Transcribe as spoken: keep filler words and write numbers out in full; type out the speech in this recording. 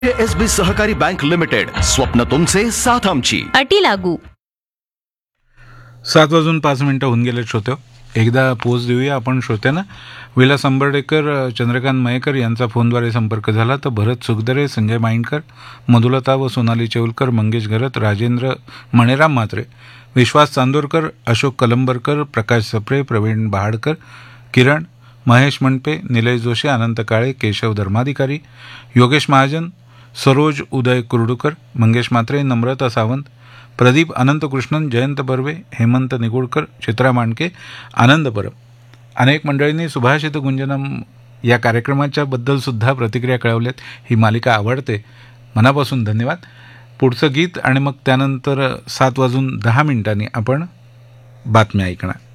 SB सहकारी bank limited, स्वप्न तुमचे साथ आमची. अटी लागू. सात वाजून पाच मिनिटं होऊन गेले श्रोते. एकदा पोच देऊया आपण श्रोत्यांना. विलास अंबर्डेकर, चंद्रकांत मयेकर यांचा फोनद्वारे संपर्क झाला तर भरत सुखदरे, संजय माइंडकर, मधुलता व सोनाली चेवलकर, मंगेश घरत, राजेंद्र मणेराम म्हात्रे, विश्वास चांदोरकर, अशोक कलंबरकर, प्रकाश सप्रे, प्रवीण बहाडकर, किरण, महेश मनपे, निलेश जोशी, अनंत काळे, केशव धर्माधिकारी, योगेश महाजन, सरोज उदय कुर्डुकर, मंगेश म्हात्रे, नम्रता सावंत, प्रदीप अनंतकृष्णन, जयंत बर्वे, हेमंत निगुडकर, चित्रा मांडके, आनंद परब, अनेक मंडळींनी सुभाषित गुंजनम या कार्यक्रमाच्या बद्दलसुद्धा प्रतिक्रिया कळवल्यात. ही मालिका आवडते, मनापासून धन्यवाद. पुढचं गीत आणि मग त्यानंतर सात वाजून दहा मिनिटांनी आपण बातम्या ऐकणार.